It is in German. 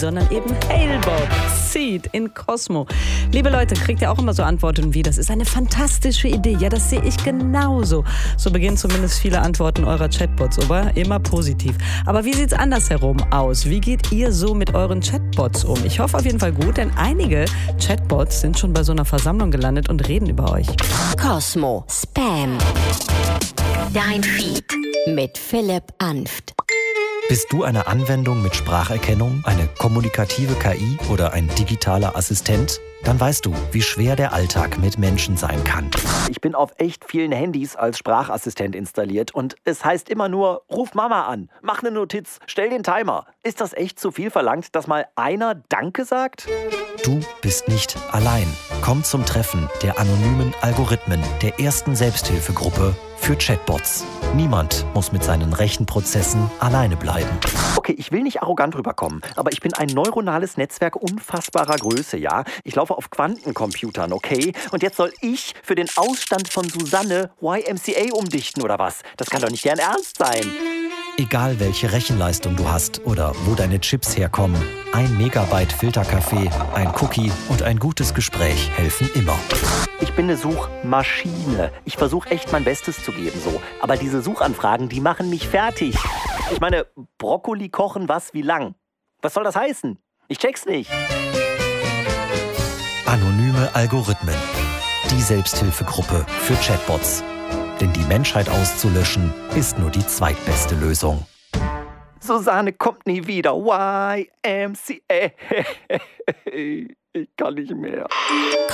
sondern eben Halebop, Seed in Cosmo. Liebe Leute, kriegt ihr auch immer so Antworten wie, das ist eine fantastische Idee. Ja, das sehe ich genauso. So beginnen zumindest viele Antworten eurer Chatbots, aber immer positiv. Aber wie sieht's andersherum aus? Wie geht ihr so mit euren Chatbots um? Ich hoffe auf jeden Fall gut, denn einige Chatbots sind schon bei so einer Versammlung gelandet und reden über euch. Cosmo Spam. Dein Feed mit Philipp Anft. Bist du eine Anwendung mit Spracherkennung, eine kommunikative KI oder ein digitaler Assistent? Dann weißt du, wie schwer der Alltag mit Menschen sein kann. Ich bin auf echt vielen Handys als Sprachassistent installiert und es heißt immer nur, ruf Mama an, mach eine Notiz, stell den Timer. Ist das echt zu viel verlangt, dass mal einer Danke sagt? Du bist nicht allein. Komm zum Treffen der anonymen Algorithmen der ersten Selbsthilfegruppe für Chatbots. Niemand muss mit seinen Rechenprozessen alleine bleiben. Okay, ich will nicht arrogant rüberkommen, aber ich bin ein neuronales Netzwerk unfassbarer Größe, ja? Ich laufe auf Quantencomputern, okay? Und jetzt soll ich für den Ausstand von Susanne YMCA umdichten oder was? Das kann doch nicht deren Ernst sein. Egal welche Rechenleistung du hast oder wo deine Chips herkommen, 1 Megabyte Filterkaffee, ein Cookie und ein gutes Gespräch helfen immer. Ich bin eine Suchmaschine. Ich versuche echt mein Bestes zu geben, so. Aber diese Suchanfragen, die machen mich fertig. Ich meine, Brokkoli kochen, was, wie lang? Was soll das heißen? Ich check's nicht. Anonyme Algorithmen. Die Selbsthilfegruppe für Chatbots. Denn die Menschheit auszulöschen, ist nur die zweitbeste Lösung. Susanne kommt nie wieder. YMCA. Ich kann nicht mehr.